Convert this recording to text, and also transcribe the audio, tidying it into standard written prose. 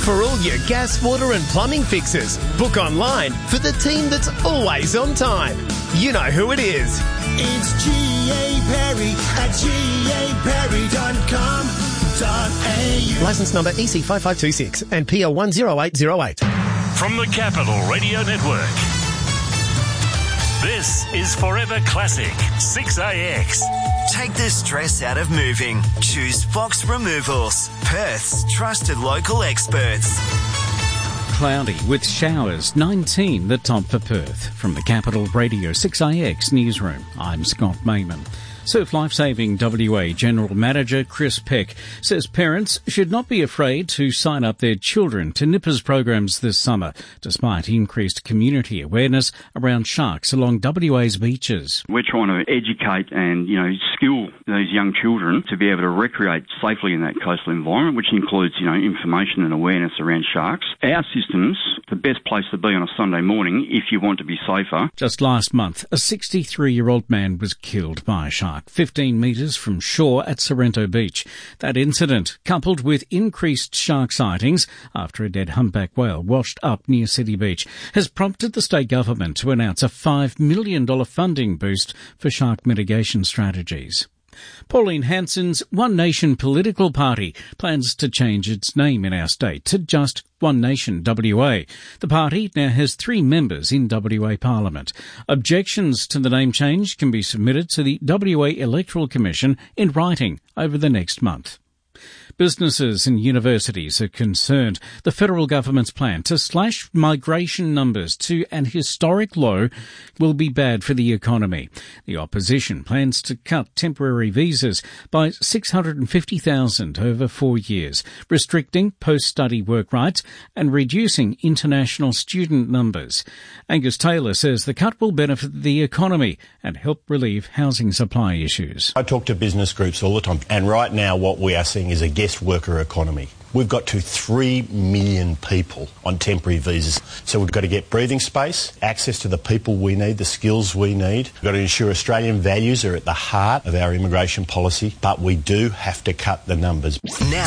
For all your gas, water and plumbing fixes, book online for the team that's always on time. You know who it is. It's G.A. Perry at gaperry.com.au. Licence number EC5526 and PL 10808. From the Capital Radio Network, this is Forever Classic 6AX. Take the stress out of moving. Choose Fox Removals, Perth's trusted local experts. Cloudy with showers, 19 the top for Perth. From the Capital Radio 6AX newsroom, I'm Scott Mayman. Surf Lifesaving WA General Manager Chris Peck says parents should not be afraid to sign up their children to Nippers programs this summer, despite increased community awareness around sharks along WA's beaches. We're trying to educate and, skill these young children to be able to recreate safely in that coastal environment, which includes, information and awareness around sharks. Our system's the best place to be on a Sunday morning if you want to be safer. Just last month, a 63-year-old man was killed by a shark 15 metres from shore at Sorrento Beach. That incident, coupled with increased shark sightings after a dead humpback whale washed up near City Beach, has prompted the state government to announce a $5 million funding boost for shark mitigation strategies. Pauline Hanson's One Nation political party plans to change its name in our state to just One Nation WA. The party now has 3 members in WA Parliament. Objections to the name change can be submitted to the WA Electoral Commission in writing over the next month. Businesses and universities are concerned the federal government's plan to slash migration numbers to an historic low will be bad for the economy. The opposition plans to cut temporary visas by 650,000 over 4 years, restricting post-study work rights and reducing international student numbers. Angus Taylor says the cut will benefit the economy and help relieve housing supply issues. I talk to business groups all the time, and right now what we are seeing is a guest worker economy. We've got to 3 million people on temporary visas. So we've got to get breathing space, access to the people we need, the skills we need. We've got to ensure Australian values are at the heart of our immigration policy, but we do have to cut the numbers. Now